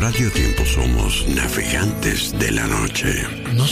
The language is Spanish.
Radio Tiempo somos navegantes de la noche. No